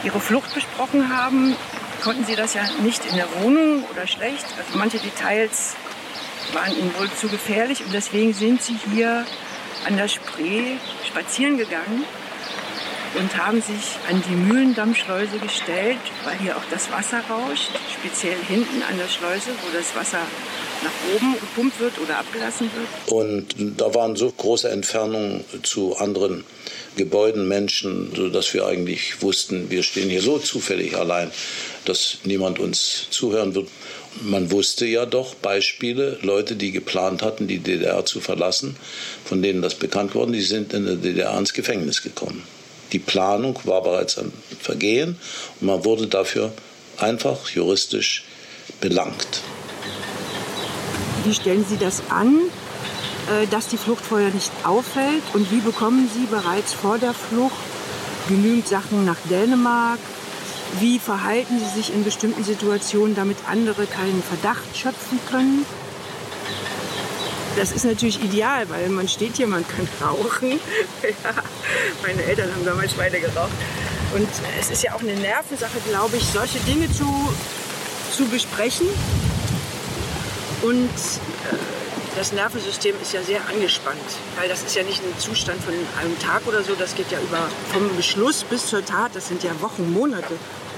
Ihre Flucht besprochen haben, konnten Sie das ja nicht in der Wohnung oder schlecht. Also manche Details waren Ihnen wohl zu gefährlich und deswegen sind Sie hier an der Spree spazieren gegangen und haben sich an die Mühlendammschleuse gestellt, weil hier auch das Wasser rauscht, speziell hinten an der Schleuse, wo das Wasser nach oben gepumpt wird oder abgelassen wird. Und da waren so große Entfernungen zu anderen Gebäuden, Menschen, sodass wir eigentlich wussten, wir stehen hier so zufällig allein, dass niemand uns zuhören wird. Man wusste ja doch Beispiele, Leute, die geplant hatten, die DDR zu verlassen, von denen das bekannt worden, die sind in der DDR ins Gefängnis gekommen. Die Planung war bereits ein Vergehen und man wurde dafür einfach juristisch belangt. Wie stellen Sie das an, dass die Fluchtfeuer nicht auffällt? Und wie bekommen Sie bereits vor der Flucht genügend Sachen nach Dänemark? Wie verhalten Sie sich in bestimmten Situationen, damit andere keinen Verdacht schöpfen können? Das ist natürlich ideal, weil man steht hier, man kann rauchen. Ja, meine Eltern haben damals beide geraucht. Und es ist ja auch eine Nervensache, glaube ich, solche Dinge zu besprechen. Und das Nervensystem ist ja sehr angespannt, weil das ist ja nicht ein Zustand von einem Tag oder so, das geht ja über vom Beschluss bis zur Tat, das sind ja Wochen, Monate.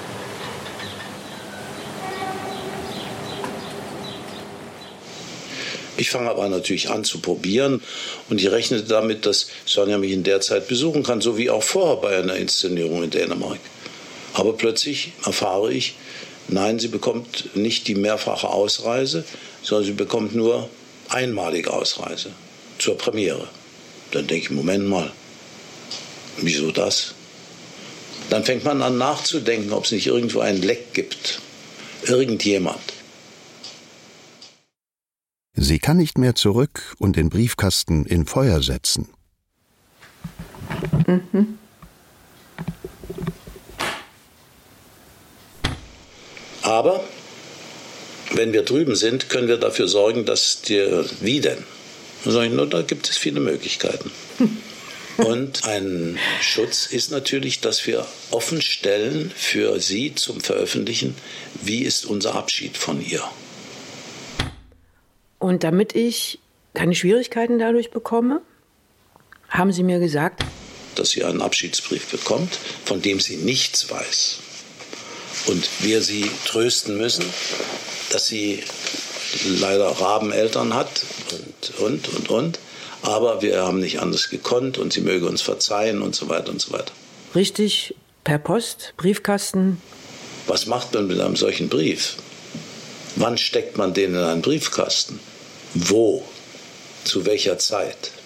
Ich fange aber natürlich an zu probieren und ich rechnete damit, dass Sonja mich in der Zeit besuchen kann, so wie auch vorher bei einer Inszenierung in Dänemark. Aber plötzlich erfahre ich, nein, sie bekommt nicht die mehrfache Ausreise, sondern sie bekommt nur einmalige Ausreise zur Premiere. Dann denke ich, Moment mal, wieso das? Dann fängt man an nachzudenken, ob es nicht irgendwo einen Leck gibt. Irgendjemand. Sie kann nicht mehr zurück und den Briefkasten in Feuer setzen. Aber wenn wir drüben sind, können wir dafür sorgen, dass wie denn? Dann sage ich, nur, da gibt es viele Möglichkeiten. Und ein Schutz ist natürlich, dass wir offen stellen für Sie zum Veröffentlichen, wie ist unser Abschied von ihr. Und damit ich keine Schwierigkeiten dadurch bekomme, haben Sie mir gesagt, dass sie einen Abschiedsbrief bekommt, von dem sie nichts weiß. Und wir sie trösten müssen, dass sie leider Rabeneltern hat und. Aber wir haben nicht anders gekonnt und sie möge uns verzeihen und so weiter und so weiter. Richtig, per Post, Briefkasten. Was macht man mit einem solchen Brief? Wann steckt man den in einen Briefkasten? Wo? Zu welcher Zeit?